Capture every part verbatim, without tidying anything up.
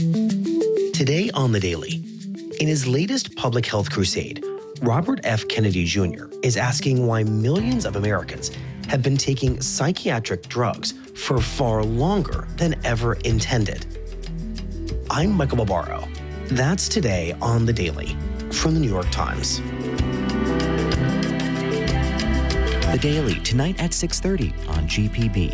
Today on The Daily, in his latest public health crusade, Robert F. Kennedy Junior is asking why millions of Americans have been taking psychiatric drugs for far longer than ever intended. I'm Michael Barbaro. That's today on The Daily from The New York Times. The Daily, tonight at six thirty on G P B.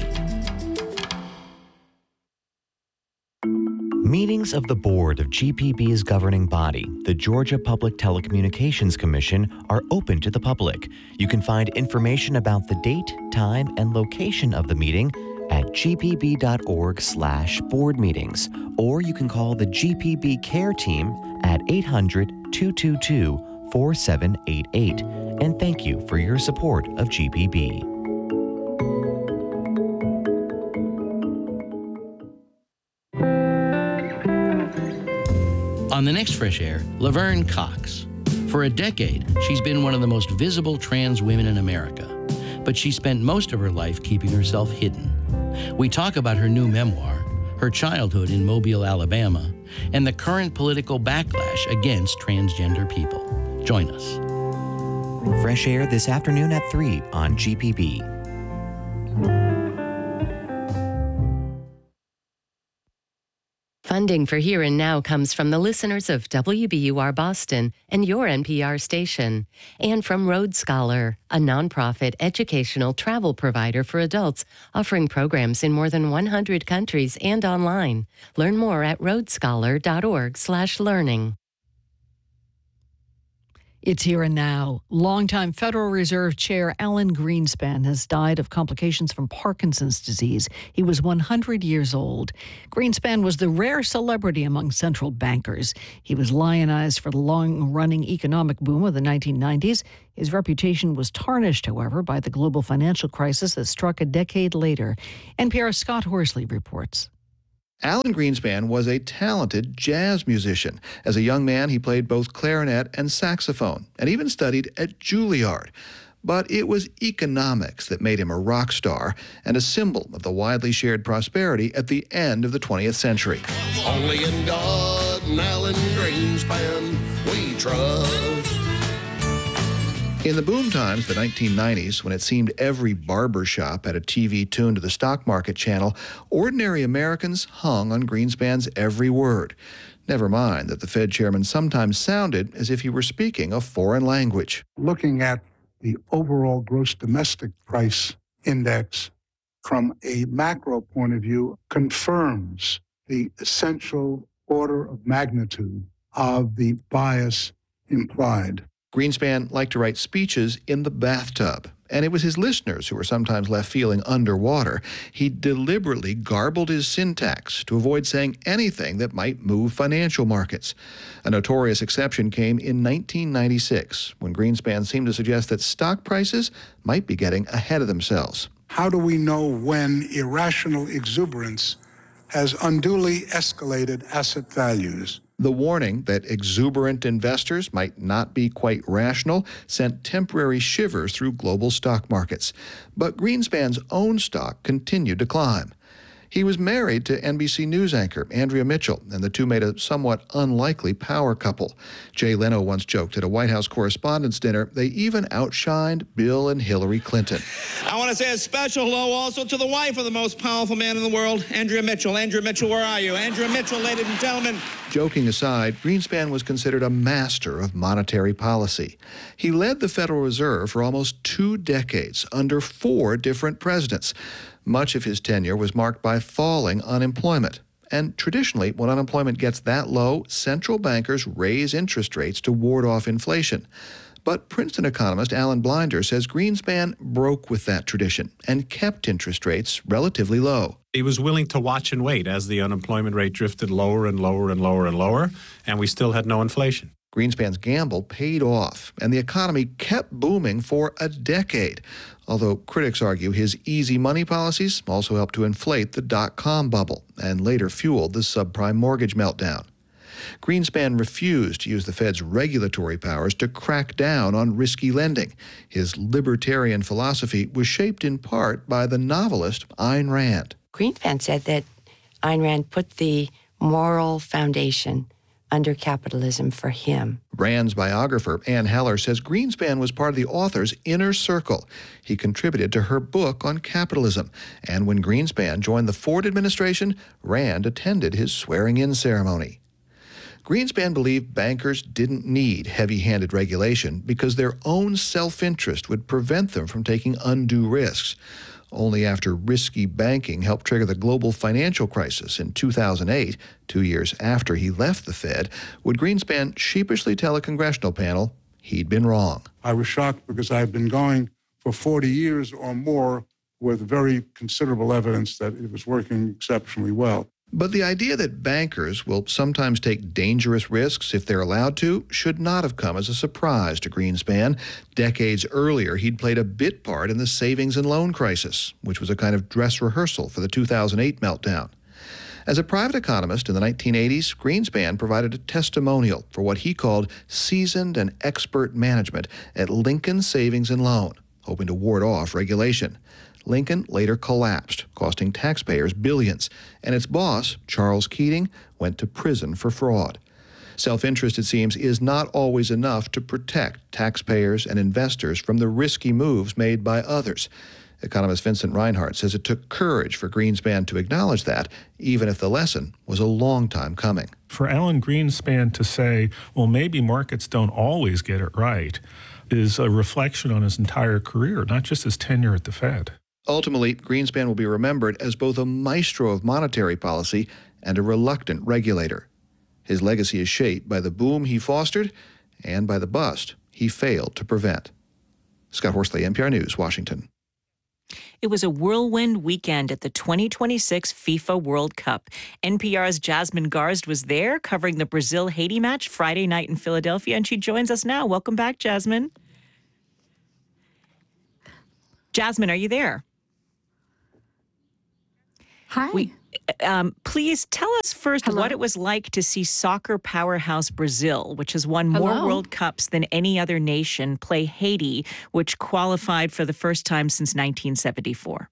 Meetings of the board of G P B's governing body, the Georgia Public Telecommunications Commission, are open to the public. You can find information about the date, time, and location of the meeting at g p b dot org slash board meetings, or you can call the G P B Care Team at eight hundred, two two two, four seven eight eight. And thank you for your support of G P B. On the next Fresh Air, Laverne Cox. For a decade, she's been one of the most visible trans women in America, but she spent most of her life keeping herself hidden. We talk about her new memoir, her childhood in Mobile, Alabama, and the current political backlash against transgender people. Join us. Fresh Air this afternoon at three on G P B. Funding for Here and Now comes from the listeners of W B U R Boston and your N P R station, and from Road Scholar, a nonprofit educational travel provider for adults offering programs in more than one hundred countries and online. Learn more at road scholar dot org slash learning. It's Here and Now. Longtime Federal Reserve Chair Alan Greenspan has died of complications from Parkinson's disease. He was one hundred years old. Greenspan was the rare celebrity among central bankers. He was lionized for the long-running economic boom of the nineteen nineties. His reputation was tarnished, however, by the global financial crisis that struck a decade later. N P R's Scott Horsley reports. Alan Greenspan was a talented jazz musician. As a young man, he played both clarinet and saxophone, and even studied at Juilliard. But it was economics that made him a rock star and a symbol of the widely shared prosperity at the end of the twentieth century. Only in God and Alan Greenspan we trust. In the boom times, the nineteen nineties, when it seemed every barber shop had a T V tuned to the stock market channel, ordinary Americans hung on Greenspan's every word. Never mind that the Fed chairman sometimes sounded as if he were speaking a foreign language. Looking at the overall gross domestic price index from a macro point of view confirms the essential order of magnitude of the bias implied. Greenspan liked to write speeches in the bathtub, and it was his listeners who were sometimes left feeling underwater. He deliberately garbled his syntax to avoid saying anything that might move financial markets. A notorious exception came in nineteen ninety-six, when Greenspan seemed to suggest that stock prices might be getting ahead of themselves. How do we know when irrational exuberance has unduly escalated asset values? The warning that exuberant investors might not be quite rational sent temporary shivers through global stock markets. But Greenspan's own stock continued to climb. He was married to N B C News anchor Andrea Mitchell, and the two made a somewhat unlikely power couple. Jay Leno once joked at a White House Correspondents' Dinner they even outshined Bill and Hillary Clinton. I want to say a special hello also to the wife of the most powerful man in the world, Andrea Mitchell. Andrea Mitchell, where are you? Andrea Mitchell, ladies and gentlemen. Joking aside, Greenspan was considered a master of monetary policy. He led the Federal Reserve for almost two decades under four different presidents. Much of his tenure was marked by falling unemployment. And traditionally, when unemployment gets that low, central bankers raise interest rates to ward off inflation. But Princeton economist Alan Blinder says Greenspan broke with that tradition and kept interest rates relatively low. He was willing to watch and wait as the unemployment rate drifted lower and lower and lower and lower, and we still had no inflation. Greenspan's gamble paid off, and the economy kept booming for a decade. Although critics argue his easy money policies also helped to inflate the dot-com bubble and later fueled the subprime mortgage meltdown. Greenspan refused to use the Fed's regulatory powers to crack down on risky lending. His libertarian philosophy was shaped in part by the novelist Ayn Rand. Greenspan said that Ayn Rand put the moral foundation under capitalism for him. Rand's biographer, Ann Heller, says Greenspan was part of the author's inner circle. He contributed to her book on capitalism. And when Greenspan joined the Ford administration, Rand attended his swearing-in ceremony. Greenspan believed bankers didn't need heavy-handed regulation because their own self-interest would prevent them from taking undue risks. Only after risky banking helped trigger the global financial crisis in two thousand eight, two years after he left the Fed, would Greenspan sheepishly tell a congressional panel he'd been wrong. I was shocked because I had been going for forty years or more with very considerable evidence that it was working exceptionally well. But the idea that bankers will sometimes take dangerous risks if they're allowed to should not have come as a surprise to Greenspan. Decades earlier, he'd played a bit part in the savings and loan crisis, which was a kind of dress rehearsal for the two thousand eight meltdown. As a private economist in the nineteen eighties, Greenspan provided a testimonial for what he called seasoned and expert management at Lincoln Savings and Loan, hoping to ward off regulation. Lincoln later collapsed, costing taxpayers billions, and its boss, Charles Keating, went to prison for fraud. Self-interest, it seems, is not always enough to protect taxpayers and investors from the risky moves made by others. Economist Vincent Reinhart says it took courage for Greenspan to acknowledge that, even if the lesson was a long time coming. For Alan Greenspan to say, well, maybe markets don't always get it right, is a reflection on his entire career, not just his tenure at the Fed. Ultimately, Greenspan will be remembered as both a maestro of monetary policy and a reluctant regulator. His legacy is shaped by the boom he fostered and by the bust he failed to prevent. Scott Horsley, N P R News, Washington. It was a whirlwind weekend at the twenty twenty-six FIFA World Cup. N P R's Jasmine Garsd was there covering the Brazil-Haiti match Friday night in Philadelphia, and she joins us now. Welcome back, Jasmine. Jasmine, are you there? Hi. We, um, please tell us first Hello. what it was like to see soccer powerhouse Brazil, which has won more Hello. World Cups than any other nation, play Haiti, which qualified for the first time since nineteen seventy-four.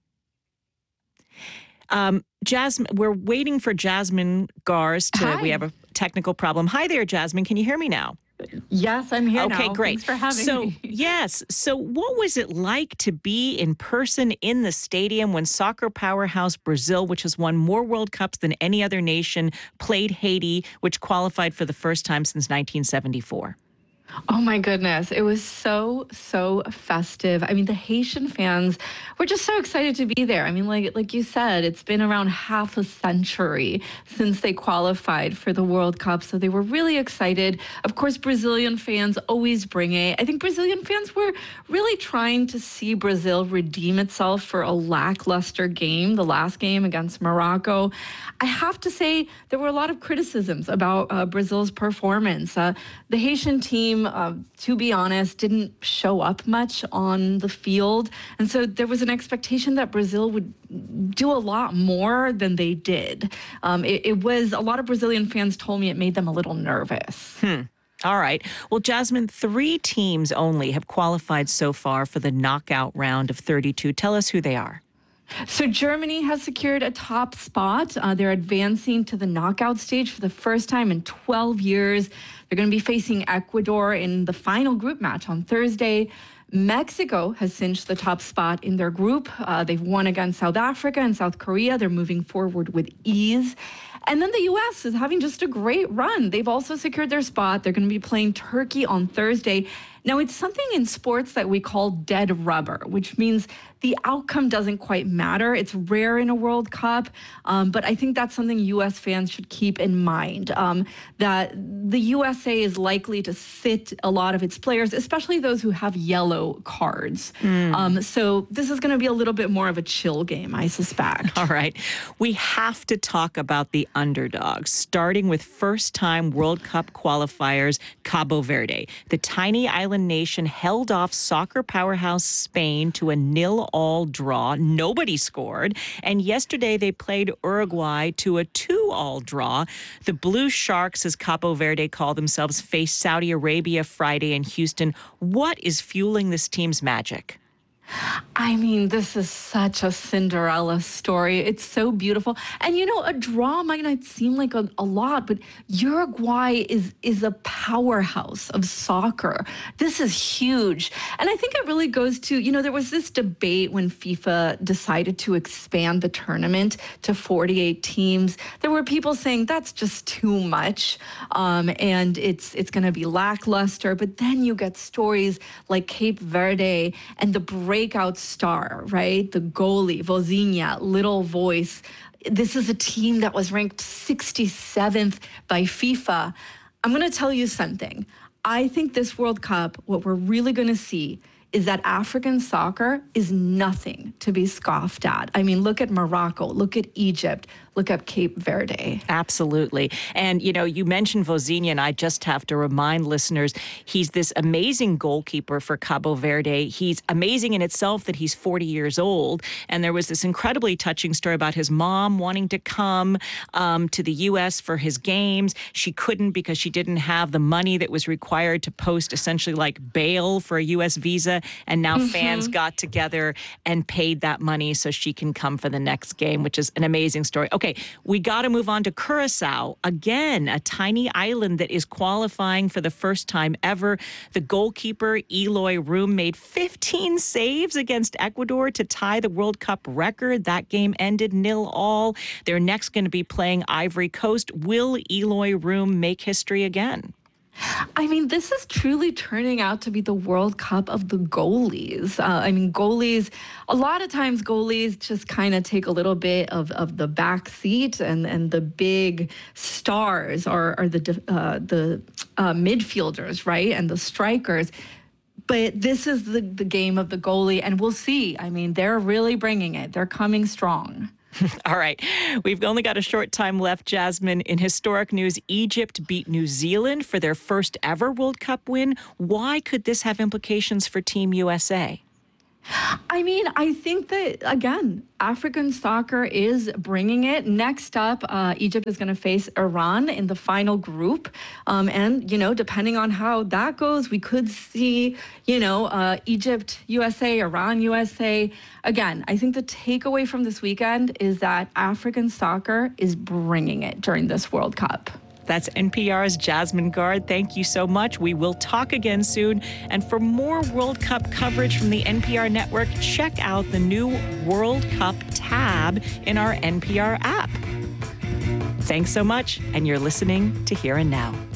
Um, Jasmine, we're waiting for Jasmine Garsd. To, Hi. we have a technical problem. Hi there, Jasmine. Can you hear me now? Yes, I'm here now. Okay, great. Thanks for having so, me. yes. So what was it like to be in person in the stadium when soccer powerhouse Brazil, which has won more World Cups than any other nation, played Haiti, which qualified for the first time since nineteen seventy-four? Oh my goodness. It was so, so festive. I mean, the Haitian fans were just so excited to be there. I mean, like like you said, it's been around half a century since they qualified for the World Cup. So they were really excited. Of course, Brazilian fans always bring it. I think Brazilian fans were really trying to see Brazil redeem itself for a lackluster game, the last game against Morocco. I have to say, there were a lot of criticisms about uh, Brazil's performance. Uh, the Haitian team, Uh, to be honest, didn't show up much on the field. And so there was an expectation that Brazil would do a lot more than they did. Um, it, it was, a lot of Brazilian fans told me it made them a little nervous. Hmm. All right. Well, Jasmine, three teams only have qualified so far for the knockout round of thirty-two. Tell us who they are. So Germany has secured a top spot. Uh, they're advancing to the knockout stage for the first time in twelve years. They're going to be facing Ecuador in the final group match on Thursday. Mexico has cinched the top spot in their group. Uh, they've won against South Africa and South Korea. They're moving forward with ease. And then the U S is having just a great run. They've also secured their spot. They're going to be playing Turkey on Thursday. Now, it's something in sports that we call dead rubber, which means the outcome doesn't quite matter. It's rare in a World Cup, um, but I think that's something U S fans should keep in mind, um, that the U S A is likely to sit a lot of its players, especially those who have yellow cards. Mm. Um, so this is going to be a little bit more of a chill game, I suspect. All right. We have to talk about the underdogs, starting with first-time World Cup qualifiers, Cabo Verde. The tiny island nation held off soccer powerhouse Spain to a nil-all draw. Nobody scored. And yesterday they played Uruguay to a two-all draw. The Blue Sharks, as Cabo Verde call themselves, faced Saudi Arabia Friday in Houston. What is fueling this team's magic? I mean, this is such a Cinderella story. It's so beautiful. And, you know, a draw might not seem like a, a lot, but Uruguay is, is a powerhouse of soccer. This is huge. And I think it really goes to, you know, there was this debate when FIFA decided to expand the tournament to forty-eight teams. There were people saying that's just too much, um, and it's, it's going to be lackluster. But then you get stories like Cape Verde and the breakout star, right? The goalie, Vozinha, little voice. This is a team that was ranked sixty-seventh by FIFA. I'm going to tell you something. I think this World Cup, what we're really going to see is that African soccer is nothing to be scoffed at. I mean, look at Morocco, look at Egypt, look at Cape Verde. Absolutely. And, you know, you mentioned Vozinha, and I just have to remind listeners, he's this amazing goalkeeper for Cabo Verde. He's amazing in itself that he's forty years old. And there was this incredibly touching story about his mom wanting to come um, to the U S for his games. She couldn't because she didn't have the money that was required to post essentially like bail for a U S visa. And now mm-hmm. fans got together and paid that money so she can come for the next game, which is an amazing story. Okay, we got to move on to Curacao. Again, a tiny island that is qualifying for the first time ever. The goalkeeper, Eloy Room, made fifteen saves against Ecuador to tie the World Cup record. That game ended nil all. They're next going to be playing Ivory Coast. Will Eloy Room make history again? I mean, this is truly turning out to be the World Cup of the goalies. Uh, I mean, goalies, a lot of times goalies just kind of take a little bit of, of the back seat, and, and the big stars are, are the, uh, the uh, midfielders, right? And the strikers. But this is the, the game of the goalie, and we'll see. I mean, they're really bringing it. They're coming strong. All right. We've only got a short time left, Jasmine. In historic news, Egypt beat New Zealand for their first ever World Cup win. Why could this have implications for Team U S A? I mean, I think that, again, African soccer is bringing it. Next up, uh, Egypt is going to face Iran in the final group. Um, and, you know, depending on how that goes, we could see, you know, uh, Egypt, U S A, Iran, U S A. Again, I think the takeaway from this weekend is that African soccer is bringing it during this World Cup. That's N P R's Jasmine Guard. Thank you so much. We will talk again soon. And for more World Cup coverage from the N P R network, check out the new World Cup tab in our N P R app. Thanks so much, and you're listening to Here and Now.